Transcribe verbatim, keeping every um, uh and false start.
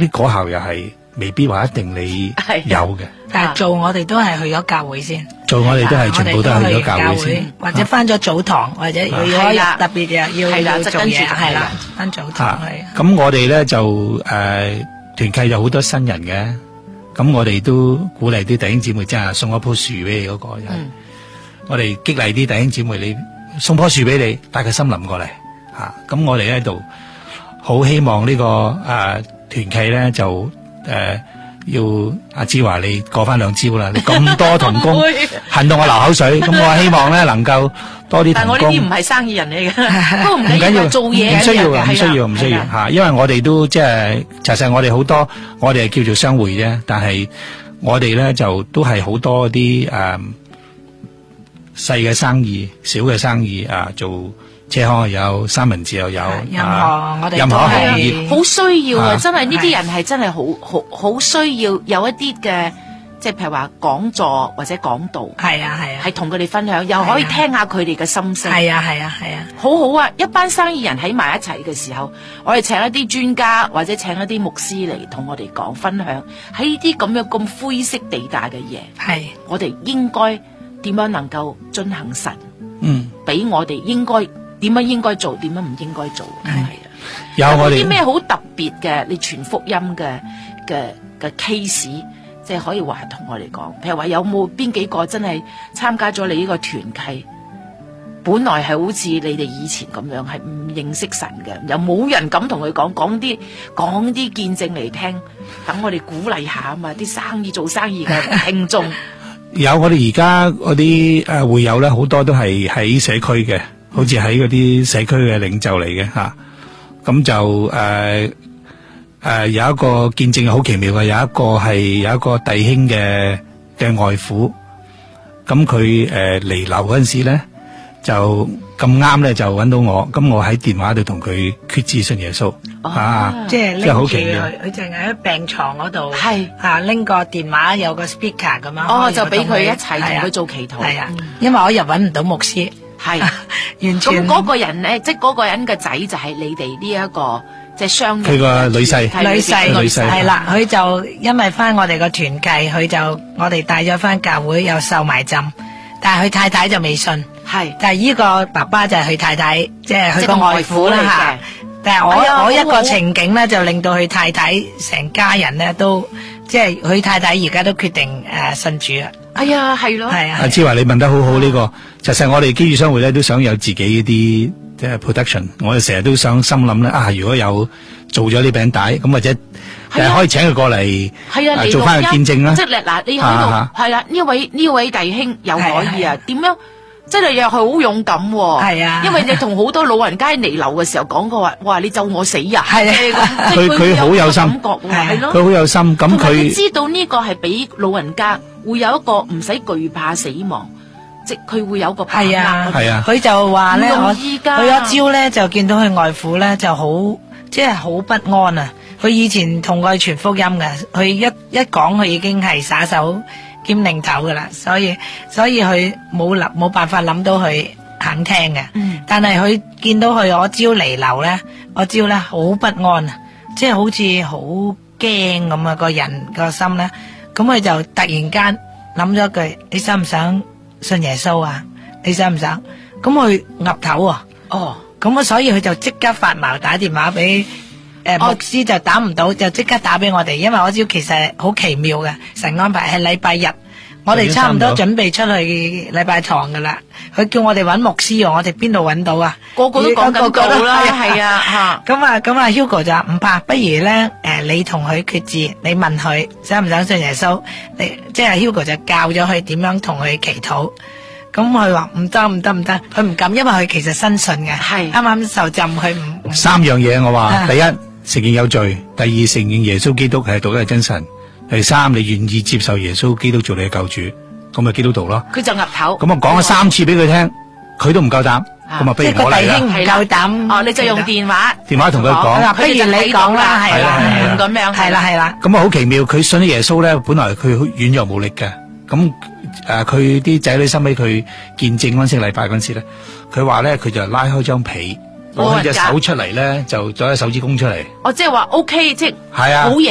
啲果效又係未必話一定你有嘅。 但係做我哋都係去咗教會先， 做我哋都係全部都係去咗教會先， 或者翻咗早堂，或者如果有特別嘅要要做嘢，係啦，翻早堂係。 咁我哋咧就誒團契有好多新人嘅，咁我哋都鼓勵啲弟兄姊妹，即係送一棵樹俾你嗰個人。我哋激勵啲弟兄姊妹，你送棵樹俾你，帶個森林過嚟吓。咁我哋喺度好希望呢個誒團契咧就誒。要阿芝華你過翻兩招啦，你咁多同工恨到我流口水，咁我希望咧能夠多啲同工。 但係我呢啲唔係生意人嚟嘅，都唔緊要，做嘢唔需要嘅，唔需要，唔需要吓，因為我哋都即係，其實我哋好多，我哋係叫做商會啫，但係我哋咧就都係好多啲誒細嘅生意、小嘅生意啊做。車行又有，三文治又有， 任何我哋任何行業好需要啊！真係呢啲人係真係好好好需要有一啲嘅，即係譬如話講座或者講道， 係啊係啊， 係同佢哋分享，又可以聽下佢哋嘅心聲，係啊係啊係啊， 好好啊！一班生意人喺埋一齊嘅時候，我哋請一啲專家或者請一啲牧師嚟同我哋講分享，喺呢啲咁樣咁灰色地帶嘅嘢，係我哋應該點樣能夠遵行神，嗯，俾我哋應該。點樣應該做，點樣唔應該做，係啊。 有我哋啲咩好特別嘅，你傳福音嘅嘅嘅 case，即係可以話同我哋講。譬如話有冇邊幾個真係參加咗你呢個團契，本來係好似你哋以前咁樣係唔認識神嘅，又冇人敢同佢講，講啲講啲見證嚟聽，等我哋鼓勵下啊嘛，啲生意做生意嘅聽眾。 有我哋而家嗰啲誒會友咧，好多都係喺社區嘅。好似喺嗰啲社區嘅領袖嚟嘅吓，咁就誒誒、呃呃、有一個見證係好奇妙嘅，有一個係有一個弟兄嘅嘅外父，咁佢誒彌留嗰陣時咧，就咁啱咧就揾到我，咁我喺電話度同佢決志信耶穌， 哦、 啊， 即係拎住佢，佢淨係喺病床嗰度， 係啊拎個電話有個 speaker 咁樣， 哦就俾佢一齊同佢做祈禱， 係啊，因為我又揾唔到牧師。 係， 完全咁嗰個人咧，即係嗰個人嘅仔就係你哋呢一個即係商佢個女婿， 女婿女婿係啦，佢就因為翻我哋個團契，佢就我哋帶咗翻教會又受埋浸，但係佢太太就未信，係，但係呢個爸爸就係佢太太，即係佢個外父啦吓。但係我、哎、我一個情景咧，就令到佢太太成家人咧都，即係佢太太而家都決定誒、呃、信主啊。 哎呀，係咯，係啊。 阿芝華你問得好好呢、這個，其實我哋基督商會咧都想有自己啲即係 production， 我哋成日都想心諗咧啊，如果有做咗呢餅帶，咁或者誒、啊、可以請佢過嚟，係啊，做翻個見證啦。 即係嗱，你喺度係啦，呢位呢位弟兄又可以啊，點樣？即係又係好勇敢喎，係啊，因為你同好多老人家彌留嘅時候講過話，哇，你咒我死呀，係啊， 佢佢好有心， 感覺係咯， 佢好有心，咁佢知道呢個係俾老人家會有一個唔使懼怕死亡，即佢會有一個把握，係啊， 係啊，佢就話咧，我佢一朝咧就見到佢外父咧就好，即係好不安啊！佢以前同佢傳福音嘅，佢一一講佢已經係耍手兼擰頭噶啦，所以所以佢冇諗冇辦法諗到佢肯聽嘅。嗯，但係佢見到佢我朝彌留咧，我朝咧好不安啊，即係好似好驚咁啊個人個心咧，咁佢就突然間諗咗句：你想唔想信耶穌啊？你想唔想？咁佢岌頭啊。哦，咁啊，所以佢就即刻發毛打電話俾。誒，牧師就打唔到，就即刻打俾我哋，因為我知其實好奇妙嘅神安排係禮拜日，我哋差唔多準備出去禮拜堂噶啦，佢叫我哋揾牧師，我哋邊度揾到啊？ 個個都講緊到啦，係啊，吓咁啊，咁啊 Hugo 就話唔怕，不如咧誒，你同佢決志，你問佢想唔想信耶穌，你即係 Hugo 就教咗佢點樣同佢祈禱。咁佢話唔得唔得唔得，佢唔敢，因為佢其實新信嘅，係啱啱受浸，佢唔三樣嘢我話，第一承認有罪，第二承認耶穌基督係獨一嘅真神，第三你願意接受耶穌基督做你嘅救主，咁咪基督徒咯。 佢就岌頭， 咁我講咗三次俾佢聽，佢都唔夠膽，咁啊不如我嚟啦。 即係個弟兄唔夠膽， 哦，你就用電話， 電話同佢講， 不如你講啦，係啦， 咁樣， 係啦係啦。 咁啊好奇妙，佢信咗耶穌咧，本來佢軟弱無力嘅，咁。誒，佢啲仔女收尾佢見證嗰陣時禮拜嗰陣時咧，佢話咧佢就拉開張被，攞隻手出嚟咧，就攞隻手指公出嚟。 哦，即係話 OK，即係係啊， 好嘢。